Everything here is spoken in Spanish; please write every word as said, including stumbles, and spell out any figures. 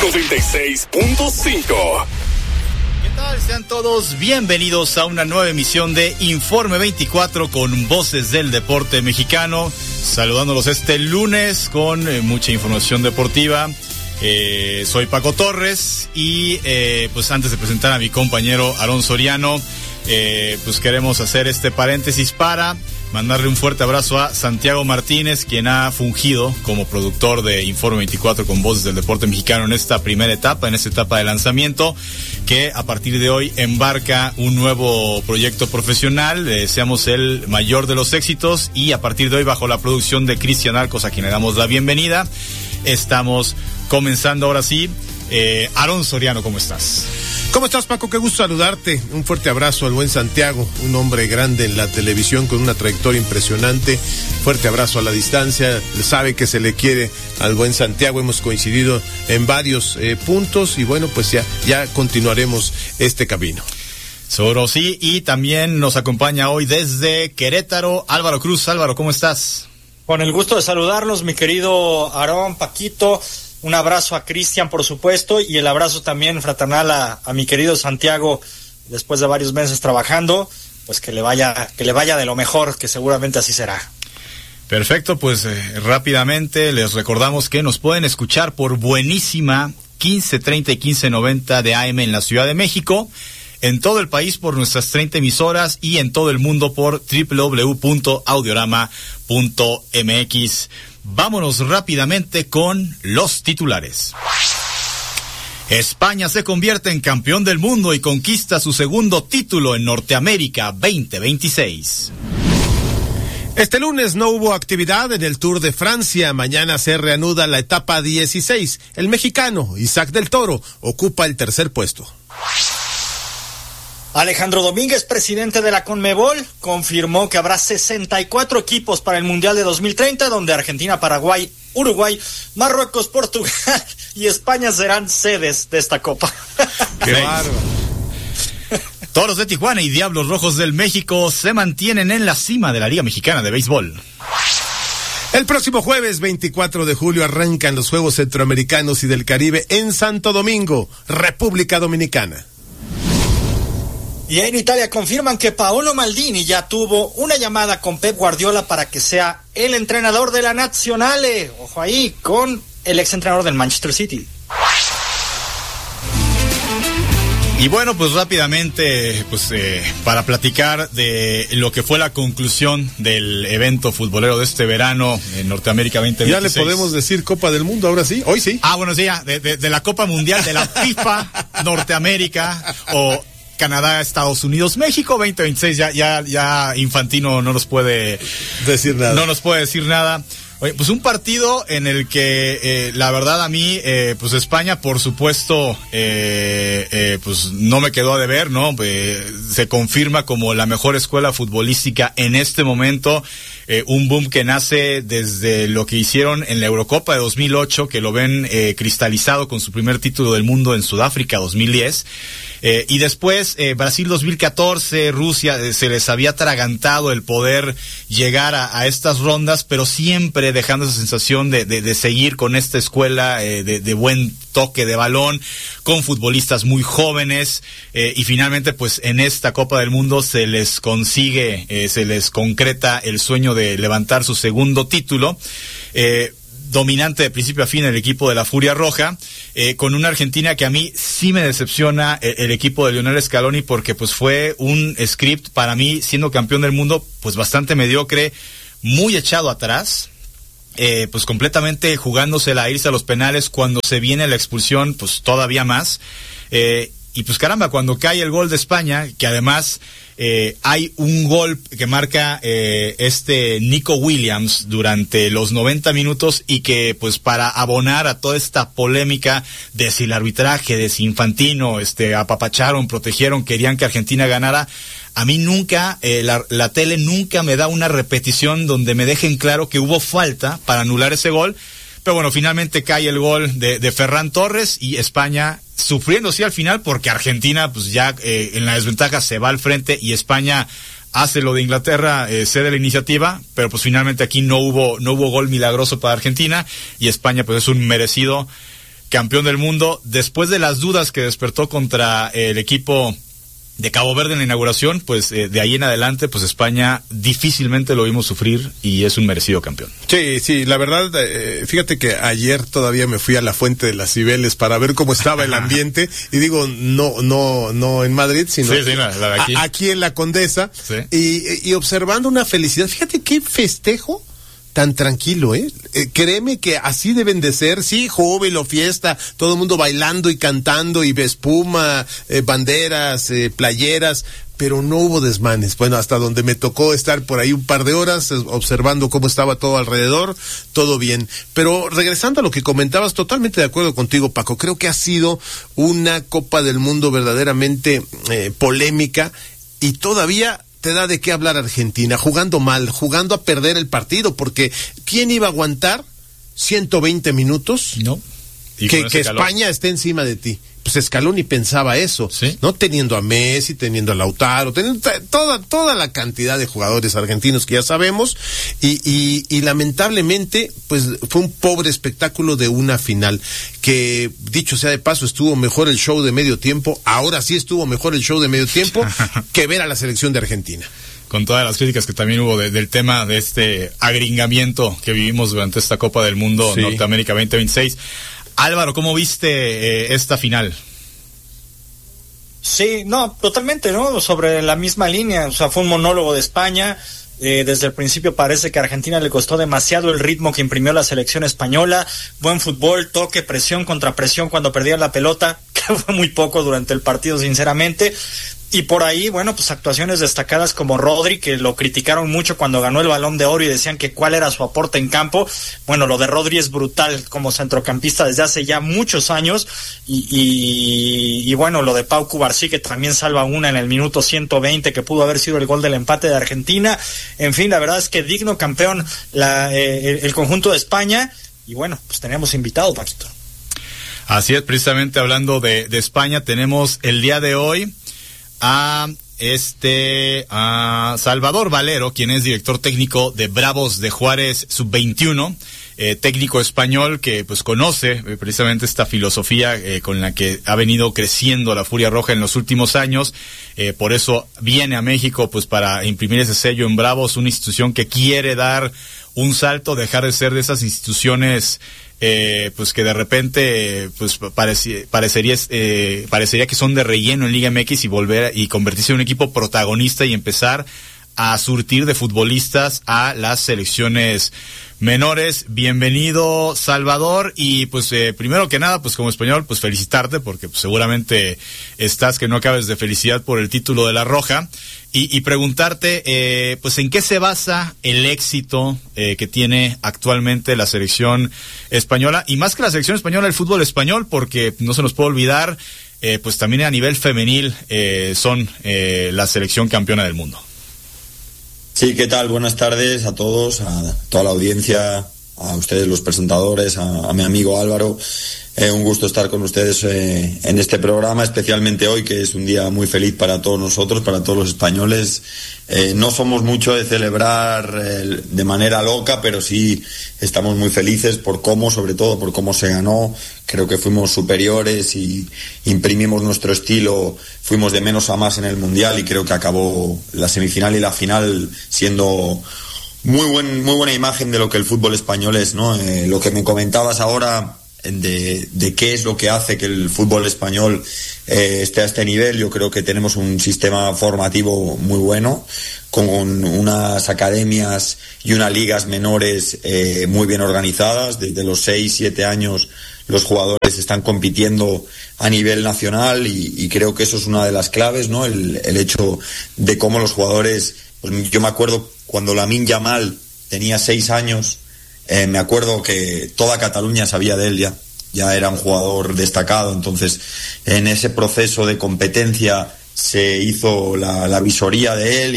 noventa y seis punto cinco. ¿Qué tal? Sean todos bienvenidos a una nueva emisión de Informe veinticuatro con voces del deporte mexicano. Saludándolos este lunes con eh, mucha información deportiva. Eh, soy Paco Torres y eh, pues antes de presentar a mi compañero Aarón Soriano, eh, pues queremos hacer este paréntesis para mandarle un fuerte abrazo a Santiago Martínez, quien ha fungido como productor de Informe veinticuatro con voces del deporte mexicano en esta primera etapa, en esta etapa de lanzamiento, que a partir de hoy embarca un nuevo proyecto profesional. Le deseamos el mayor de los éxitos y a partir de hoy, bajo la producción de Cristian Arcos, a quien le damos la bienvenida, estamos comenzando ahora sí. Eh, Aarón Soriano, ¿cómo estás? ¿Cómo estás, Paco? Qué gusto saludarte. Un fuerte abrazo al buen Santiago, un hombre grande en la televisión con una trayectoria impresionante. Fuerte abrazo a la distancia. Sabe que se le quiere al buen Santiago. Hemos coincidido en varios eh, puntos y bueno, pues ya, ya continuaremos este camino. Seguro sí, y también nos acompaña hoy desde Querétaro Álvaro Cruz. Álvaro, ¿cómo estás? Con el gusto de saludarlos, mi querido Aarón, Paquito. Un abrazo a Cristian, por supuesto, y el abrazo también fraternal a, a mi querido Santiago, después de varios meses trabajando, pues que le vaya, que le vaya de lo mejor, que seguramente así será. Perfecto, pues eh, rápidamente les recordamos que nos pueden escuchar por buenísima quince treinta y quince noventa de A M en la Ciudad de México, en todo el país por nuestras treinta emisoras y en todo el mundo por doble u doble u doble u punto audiorama punto m x. Vámonos rápidamente con los titulares. España se convierte en campeón del mundo y conquista su segundo título en Norteamérica veinte veintiséis. Este lunes no hubo actividad en el Tour de Francia. Mañana se reanuda la etapa dieciséis. El mexicano Isaac del Toro ocupa el tercer puesto. Alejandro Domínguez, presidente de la Conmebol, confirmó que habrá sesenta y cuatro equipos para el Mundial de dos mil treinta, donde Argentina, Paraguay, Uruguay, Marruecos, Portugal y España serán sedes de esta Copa. ¡Qué bárbaro! Toros de Tijuana y Diablos Rojos del México se mantienen en la cima de la Liga Mexicana de Béisbol. El próximo jueves veinticuatro de julio arrancan los Juegos Centroamericanos y del Caribe en Santo Domingo, República Dominicana. Y en Italia confirman que Paolo Maldini ya tuvo una llamada con Pep Guardiola para que sea el entrenador de la Nazionale. Ojo ahí, con el exentrenador del Manchester City. Y bueno, pues rápidamente, pues eh, para platicar de lo que fue la conclusión del evento futbolero de este verano en Norteamérica veinte veintiséis. Ya le podemos decir Copa del Mundo, ahora sí, hoy sí. Ah, bueno, sí, ya, de, de, de la Copa Mundial de la FIFA Norteamérica o Canadá, Estados Unidos, México veinte veintiséis. Ya, ya, ya Infantino no nos puede decir nada. No nos puede decir nada. Oye, pues un partido en el que eh, la verdad a mí, eh, pues España, por supuesto, eh, eh, pues no me quedó a deber, ¿no? Eh, se confirma como la mejor escuela futbolística en este momento. Eh, un boom que nace desde lo que hicieron en la Eurocopa de dos mil ocho, que lo ven eh, cristalizado con su primer título del mundo en Sudáfrica dos mil diez. Eh, y después eh, Brasil dos mil catorce, Rusia, eh, se les había atragantado el poder llegar a, a estas rondas, pero siempre dejando esa sensación de, de, de seguir con esta escuela eh, de, de buen toque de balón, con futbolistas muy jóvenes, eh, y finalmente pues en esta Copa del Mundo se les consigue, eh, se les concreta el sueño de levantar su segundo título. Eh, dominante de principio a fin el equipo de la Furia Roja, eh, con una Argentina que a mí sí me decepciona el, el equipo de Lionel Scaloni, porque pues fue un script para mí, siendo campeón del mundo, pues bastante mediocre, muy echado atrás, eh, pues completamente jugándosela a irse a los penales, cuando se viene la expulsión, pues todavía más, eh, y pues caramba, cuando cae el gol de España, que además Eh, hay un gol que marca eh, este Nico Williams durante los noventa minutos, y que pues para abonar a toda esta polémica de si el arbitraje, de si Infantino este, apapacharon, protegieron, querían que Argentina ganara, a mí nunca, eh, la, la tele nunca me da una repetición donde me dejen claro que hubo falta para anular ese gol. Pero bueno, finalmente cae el gol de, de Ferran Torres y España sufriendo sí al final, porque Argentina pues ya eh, en la desventaja se va al frente y España hace lo de Inglaterra, eh, cede la iniciativa, pero pues finalmente aquí no hubo no hubo gol milagroso para Argentina, y España pues es un merecido campeón del mundo. Después de las dudas que despertó contra el equipo de Cabo Verde en la inauguración, pues eh, de ahí en adelante, pues España difícilmente lo vimos sufrir y es un merecido campeón. Sí, sí, la verdad, eh, fíjate que ayer todavía me fui a la Fuente de las Cibeles para ver cómo estaba el ambiente, y digo, no, no, no en Madrid, sino sí, sí, la, la de aquí. A, aquí en la Condesa, sí. y, y observando una felicidad. Fíjate qué festejo tan tranquilo, ¿eh? ¿eh? Créeme que así deben de ser, sí, júbilo, fiesta, todo el mundo bailando y cantando, y espuma, eh, banderas, eh, playeras, pero no hubo desmanes. Bueno, hasta donde me tocó estar por ahí un par de horas, observando cómo estaba todo alrededor, todo bien. Pero regresando a lo que comentabas, totalmente de acuerdo contigo, Paco, creo que ha sido una Copa del Mundo verdaderamente eh, polémica, y todavía te da de qué hablar Argentina, jugando mal, jugando a perder el partido, porque ¿quién iba a aguantar ciento veinte minutos? No. ¿Y que, que España esté encima de ti? Pues Scaloni pensaba eso, ¿sí? ¿no? Teniendo a Messi, teniendo a Lautaro, teniendo toda, toda la cantidad de jugadores argentinos que ya sabemos, y, y, y lamentablemente, pues fue un pobre espectáculo de una final, que dicho sea de paso, estuvo mejor el show de medio tiempo, ahora sí estuvo mejor el show de medio tiempo que ver a la selección de Argentina. Con todas las críticas que también hubo de, del tema de este agringamiento que vivimos durante esta Copa del Mundo, sí. Norteamérica veinte veintiséis. Álvaro, ¿cómo viste eh, esta final? Sí, no, totalmente, ¿no? Sobre la misma línea, o sea, fue un monólogo de España. Eh, desde el principio parece que a Argentina le costó demasiado el ritmo que imprimió la selección española. Buen fútbol, toque, presión contra presión cuando perdía la pelota, que fue muy poco durante el partido, sinceramente. Y por ahí, bueno, pues actuaciones destacadas como Rodri, que lo criticaron mucho cuando ganó el Balón de Oro y decían que cuál era su aporte en campo. Bueno, lo de Rodri es brutal como centrocampista desde hace ya muchos años. Y, y, y bueno, lo de Pau Cubarsí, que también salva una en el minuto ciento veinte, que pudo haber sido el gol del empate de Argentina. En fin, la verdad es que digno campeón la, eh, el, el conjunto de España. Y bueno, pues tenemos invitado, Paquito. Así es, precisamente hablando de, de España, tenemos el día de hoy a este a Salvador Valero, quien es director técnico de Bravos de Juárez sub veintiuno, eh, técnico español que pues conoce eh, precisamente esta filosofía eh, con la que ha venido creciendo la Furia Roja en los últimos años. Eh, por eso viene a México pues para imprimir ese sello en Bravos, una institución que quiere dar un salto, dejar de ser de esas instituciones Eh, pues que de repente pues pareci- parecería eh, parecería que son de relleno en Liga M X, y volver y convertirse en un equipo protagonista y empezar a surtir de futbolistas a las selecciones menores. Bienvenido, Salvador, y pues eh, primero que nada, pues como español, pues felicitarte, porque pues, seguramente estás que no acabes de felicidad por el título de la Roja, y, y preguntarte eh, pues en qué se basa el éxito eh, que tiene actualmente la selección española, y más que la selección española, el fútbol español, porque no se nos puede olvidar, eh, pues también a nivel femenil eh, son eh, la selección campeona del mundo. Sí, ¿qué tal? Buenas tardes a todos, a toda la audiencia, a ustedes los presentadores, a, a mi amigo Álvaro. Eh, un gusto estar con ustedes eh, en este programa, especialmente hoy, que es un día muy feliz para todos nosotros, para todos los españoles. Eh, no somos mucho de celebrar eh, de manera loca, pero sí estamos muy felices por cómo, sobre todo por cómo se ganó. Creo que fuimos superiores y imprimimos nuestro estilo, fuimos de menos a más en el Mundial, y creo que acabó la semifinal y la final siendo muy buen, muy buena imagen de lo que el fútbol español es, ¿no? Eh, lo que me comentabas ahora de, de qué es lo que hace que el fútbol español eh, esté a este nivel. Yo creo que tenemos un sistema formativo muy bueno, con unas academias y unas ligas menores eh, muy bien organizadas. Desde los seis, siete años los jugadores están compitiendo a nivel nacional, y, y creo que eso es una de las claves, ¿no? El, el hecho de cómo los jugadores, pues yo me acuerdo cuando Lamine Yamal tenía seis años, Eh, me acuerdo que toda Cataluña sabía de él ya, ya era un jugador destacado. Entonces, en ese proceso de competencia se hizo la, la visoría de él,